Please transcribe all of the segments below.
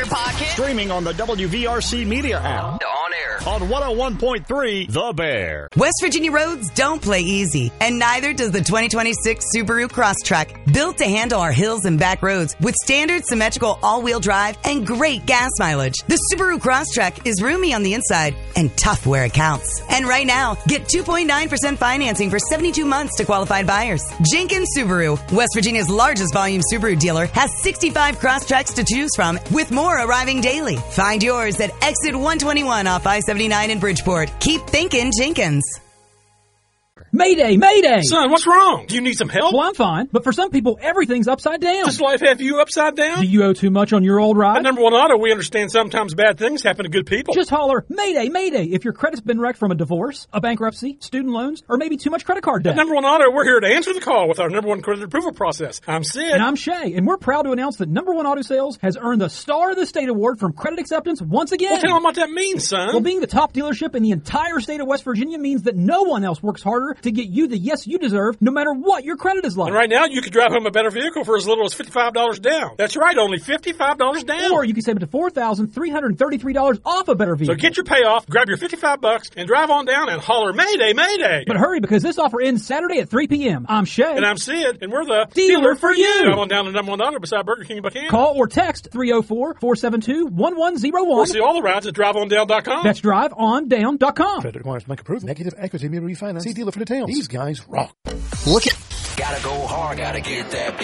your pocket. Streaming on the WVRC Media app. On air. On 101.3 The Bear. West Virginia roads don't play easy, and neither does the 2026 Subaru Crosstrek. Built to handle our hills and back roads with standard symmetrical all-wheel drive and great gas mileage. The Subaru Crosstrek is roomy on the inside and tough where it counts. And right now, get 2.9% financing for 72 months to qualified buyers. Jenkins Subaru, West Virginia's largest volume Subaru dealer, has 65 Crosstreks to choose from, with more arriving daily. Find yours at exit 121 off I-79 in Bridgeport. Keep thinking Jenkins. Mayday, mayday! Son, what's wrong? Do you need some help? Well, I'm fine, but for some people, everything's upside down. Does life have you upside down? Do you owe too much on your old ride? At Number One Auto, we understand sometimes bad things happen to good people. Just holler, Mayday, mayday, if your credit's been wrecked from a divorce, a bankruptcy, student loans, or maybe too much credit card debt. At Number One Auto, we're here to answer the call with our Number One credit approval process. I'm Sid. And I'm Shay, and we're proud to announce that Number One Auto Sales has earned the Star of the State Award from Credit Acceptance once again. Well, tell them what that means, son. Well, being the top dealership in the entire state of West Virginia means that no one else works harder to get you the yes you deserve, no matter what your credit is like. And right now, you could drive home a better vehicle for as little as $55 down. That's right, only $55 down. Or you can save up to $4,333 off a better vehicle. So get your payoff, grab your $55, and drive on down and holler, Mayday, Mayday. But hurry, because this offer ends Saturday at 3 p.m. I'm Shay. And I'm Sid, and we're the dealer for you. Drive on down to Number One Auto beside Burger King in Buchanan. Call or text 304-472-1101. Or see all the rides at driveondown.com. That's driveondown.com. Credit requirements make approved. Negative equity may refinance. See dealer for details. These guys rock. Look at. Gotta go hard, gotta get that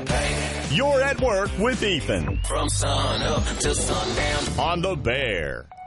pay. You're at work with Ethan. From sun up to sundown. On The Bear.